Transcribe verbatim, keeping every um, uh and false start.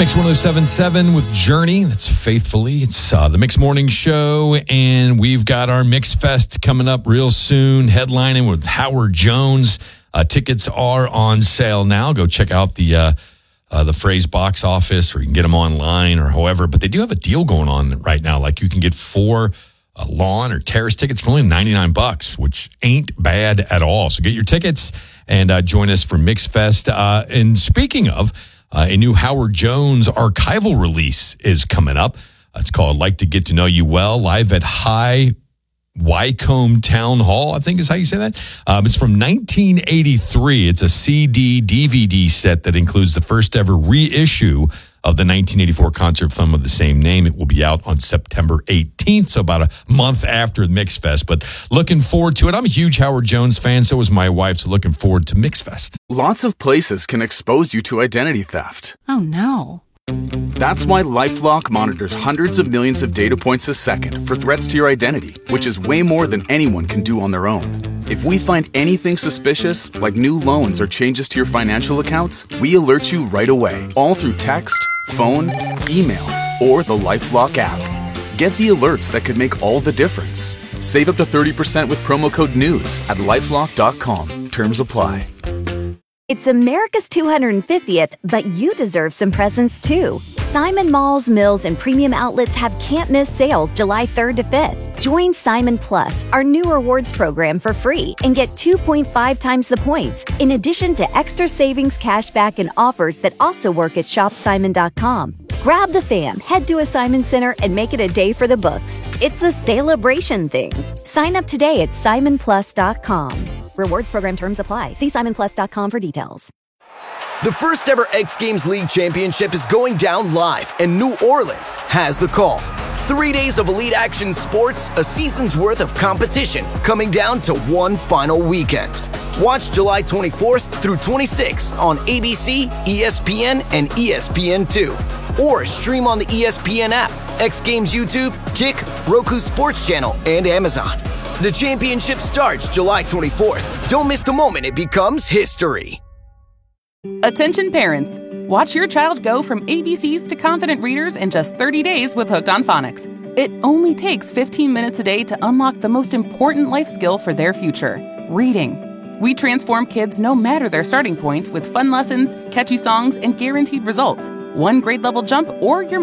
Mix one oh seven point seven with Journey. That's Faithfully. It's uh, the Mix Morning Show, and we've got our Mix Fest coming up real soon, headlining with Howard Jones. Uh, tickets are on sale now. Go check out the uh, uh, the Phrase box office, or you can get them online or however. But they do have a deal going on right now. Like you can get four uh, lawn or terrace tickets for only ninety-nine bucks, which ain't bad at all. So get your tickets and uh, join us for Mix Fest. Uh, and speaking of, Uh, a new Howard Jones archival release is coming up. Uh, it's called Like to Get to Know You Well, live at High Wycombe Town Hall, I think is how you say that. Um, it's from nineteen eighty-three. It's a C D D V D set that includes the first ever reissue of the nineteen eighty-four concert film of the same name. It will be out on September eighteenth, so about a month after the Mix Fest. But looking forward to it. I'm a huge Howard Jones fan, so is my wife, so looking forward to Mix Fest. Lots of places can expose you to identity theft. Oh, no. That's why LifeLock monitors hundreds of millions of data points a second for threats to your identity, which is way more than anyone can do on their own. If we find anything suspicious, like new loans or changes to your financial accounts, we alert you right away, all through text, phone, email, or the LifeLock app. Get the alerts that could make all the difference. Save up to thirty percent with promo code NEWS at lifelock dot com. Terms apply. It's America's two hundred fiftieth, but you deserve some presents too. Simon Malls, Mills, and Premium Outlets have can't-miss sales July third to fifth. Join Simon Plus, our new rewards program, for free and get two point five times the points, in addition to extra savings, cashback, and offers that also work at shop simon dot com. Grab the fam, head to a Simon Center, and make it a day for the books. It's a celebration thing. Sign up today at simon plus dot com. Rewards program terms apply. See simon plus dot com for details. The first ever X Games League Championship is going down live, and New Orleans has the call. Three days of elite action sports, a season's worth of competition, coming down to one final weekend. Watch July twenty-fourth through twenty-sixth on A B C, E S P N, and E S P N two. Or stream on the E S P N app, X Games YouTube, Kick, Roku Sports Channel, and Amazon. The championship starts July twenty-fourth. Don't miss the moment it becomes history. Attention parents. Watch your child go from A B Cs to confident readers in just thirty days with Hooked on Phonics. It only takes fifteen minutes a day to unlock the most important life skill for their future, reading. We transform kids no matter their starting point with fun lessons, catchy songs, and guaranteed results. One grade level jump or your